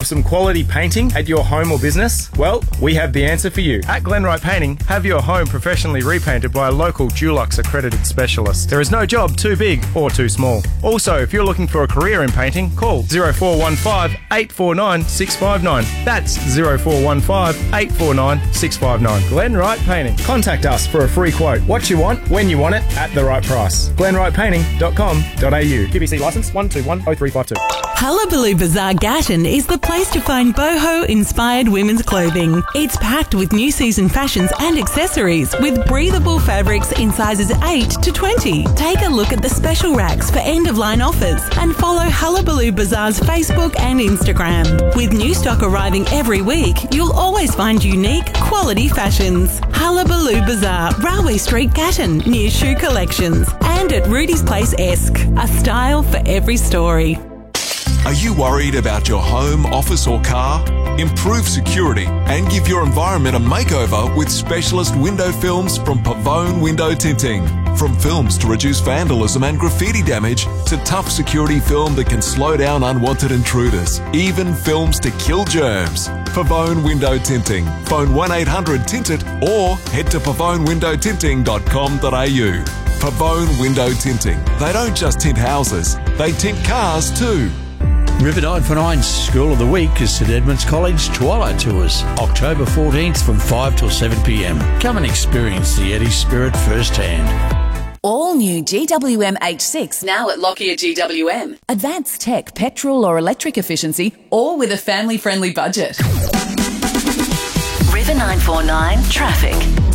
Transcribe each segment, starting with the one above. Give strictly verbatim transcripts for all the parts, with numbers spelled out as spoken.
some quality painting at your home or business? Well, we have the answer for you. At Glenwright Painting, have your home professionally repainted by a local Dulux accredited specialist. There is no job too big or too small. Also, if you're looking for a career in painting, call zero four one five, eight four nine, six five nine. That's zero four one five, eight four nine, six five nine. Glenwright Painting. Contact us for a free quote. What you want, when you want it, at the right price. glenwright painting dot com dot a u. Q B C licence one two one oh three five two. Hullabaloo Bazaar Gatton is the place to find boho-inspired women's clothing. It's packed with new season fashions and accessories with breathable fabrics in sizes eight to twenty. Take a look at the special racks for end-of-line offers and follow Hullabaloo Bazaar's Facebook and Instagram. With new stock arriving every week, you'll always find unique, quality fashions. Hullabaloo Bazaar, Railway Street, Gatton, near Shoe Collections, and at Rudy's Place Esk. A style for every story. Are you worried about your home, office or car? Improve security and give your environment a makeover with specialist window films from Pavone Window Tinting. From films to reduce vandalism and graffiti damage to tough security film that can slow down unwanted intruders. Even films to kill germs. Pavone Window Tinting. Phone one eight hundred tint it or head to pavone window tinting dot com dot a u. Pavone Window Tinting. They don't just tint houses, they tint cars too. River nine four nine's School of the Week is St Edmunds College Twilight Tours, October fourteenth from five till seven p m. Come and experience the Eddie spirit firsthand. All new G W M H six now at Lockyer G W M. Advanced tech, petrol or electric efficiency, all with a family-friendly budget. River nine four nine traffic.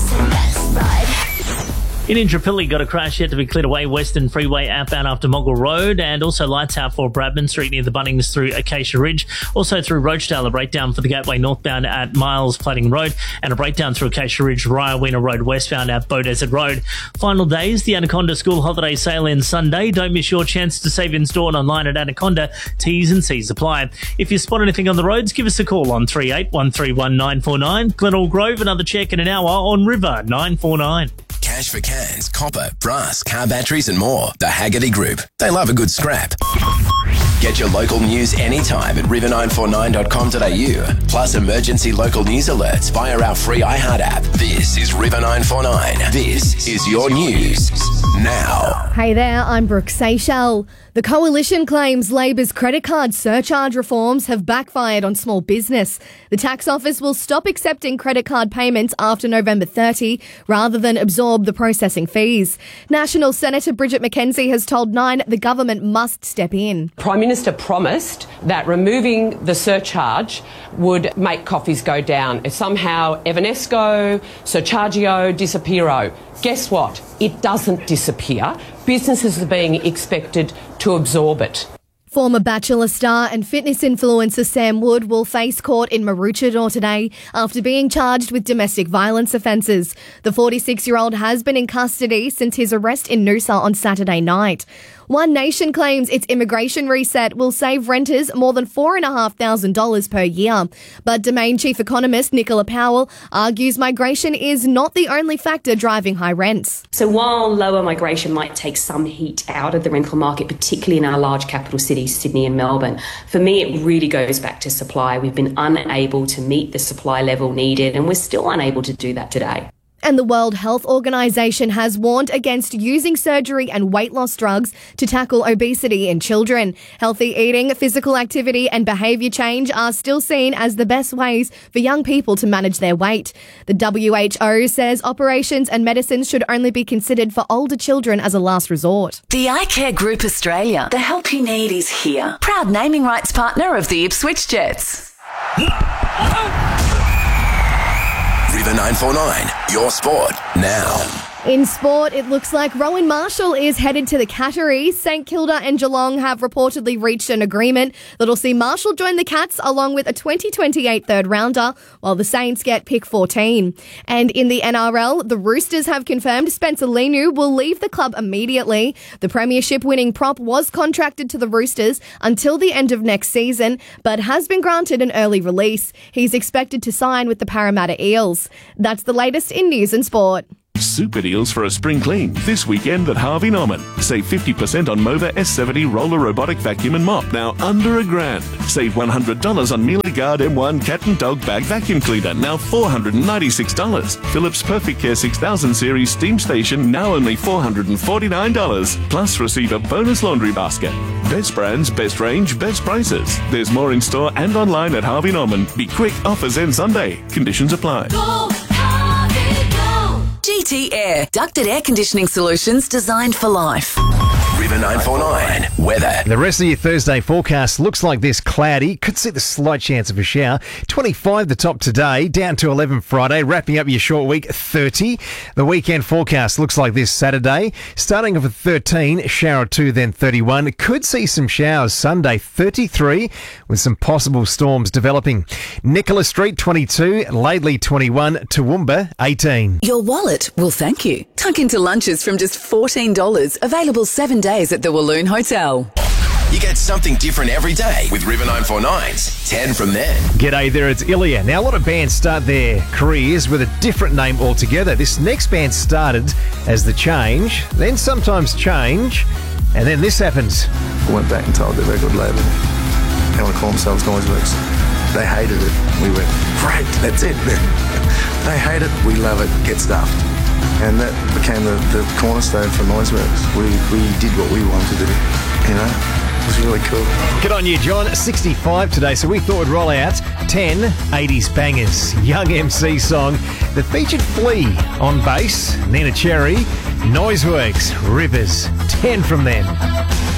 In Intrapilli, got a crash yet to be cleared away. Western Freeway outbound after Moggle Road, and also lights out for Bradman Street near the Bunnings through Acacia Ridge. Also through Rochdale, a breakdown for the Gateway northbound at Miles Plating Road, and a breakdown through Acacia Ridge, Ryawena Road westbound at Beaudesert Road. Final days, the Anaconda School Holiday Sale ends Sunday. Don't miss your chance to save in store and online at Anaconda. T's and C's apply. If you spot anything on the roads, give us a call on three eight one three one nine four nine. Glenelg Grove, another check in an hour on River nine four nine. Cash for cans, copper, brass, car batteries and more. The Haggerty Group. They love a good scrap. Get your local news anytime at river nine four nine dot com dot a u. Plus emergency local news alerts via our free iHeart app. This is River nine four nine. This is your news now. Hey there, I'm Brooke Seychelles. The Coalition claims Labor's credit card surcharge reforms have backfired on small business. The tax office will stop accepting credit card payments after November thirtieth rather than absorb the processing fees. National Senator Bridget McKenzie has told Nine the government must step in. Prime Minister promised that removing the surcharge would make coffees go down. Somehow Evanesco, Surchargio, disappearo. Guess what? It doesn't disappear. Businesses are being expected to absorb it. Former Bachelor star and fitness influencer Sam Wood will face court in Maroochydore today after being charged with domestic violence offences. The forty-six-year-old has been in custody since his arrest in Noosa on Saturday night. One Nation claims its immigration reset will save renters more than four thousand five hundred dollars per year. But Domain Chief Economist Nicola Powell argues migration is not the only factor driving high rents. So while lower migration might take some heat out of the rental market, particularly in our large capital cities, Sydney and Melbourne, for me it really goes back to supply. We've been unable to meet the supply level needed, and we're still unable to do that today. And the World Health Organization has warned against using surgery and weight loss drugs to tackle obesity in children. Healthy eating, physical activity and behaviour change are still seen as the best ways for young people to manage their weight. The W H O says operations and medicines should only be considered for older children as a last resort. The iCare Group Australia. The help you need is here. Proud naming rights partner of the Ipswich Jets. River nine four nine, your sport now. In sport, it looks like Rowan Marshall is headed to the Cattery. St Kilda and Geelong have reportedly reached an agreement that'll see Marshall join the Cats along with a twenty twenty-eight third rounder, while the Saints get pick fourteen. And in the N R L, the Roosters have confirmed Spencer Leniu will leave the club immediately. The premiership-winning prop was contracted to the Roosters until the end of next season, but has been granted an early release. He's expected to sign with the Parramatta Eels. That's the latest in news and sport. Super deals for a spring clean this weekend at Harvey Norman. Save fifty percent on Mova S seventy roller robotic vacuum and mop, now under a grand. Save one hundred dollars on Miele Guard M one cat and dog bag vacuum cleaner, now four hundred ninety-six dollars. Philips Perfect Care six thousand series steam station, now only four hundred forty-nine dollars. Plus receive a bonus laundry basket. Best brands, best range, best prices. There's more in store and online at Harvey Norman. Be quick, offers end Sunday. Conditions apply. Go, Harvey, go. G T Air, ducted air conditioning solutions designed for life. River nine four nine weather. The rest of your Thursday forecast looks like this: cloudy, could see the slight chance of a shower. twenty-five the top today, down to eleven Friday, wrapping up your short week, thirty. The weekend forecast looks like this: Saturday, starting off at thirteen, shower two, then thirty-one. Could see some showers Sunday, thirty-three, with some possible storms developing. Nicholas Street, twenty-two, Laidley, twenty-one, Toowoomba, eighteen. Your wallet will thank you. Tuck into lunches from just fourteen dollars, available seven days at the Walloon Hotel. You get something different every day with River nine four nine's ten from then. G'day there, it's Ilya. Now, a lot of bands start their careers with a different name altogether. This next band started as The Change, then Sometimes Change, and then this happens. I went back and told the record label they want to call themselves Noiseworks. They hated it. We went, great, that's it. They hate it, we love it, get stuffed. And that became the, the cornerstone for Noiseworks. We, we did what we wanted to do, you know? It was really cool. Good on you, John. sixty-five today, so we thought we'd roll out ten eighties bangers. Young M C song that featured Flea on bass, Nina Cherry, Noiseworks, Rivers, ten from them.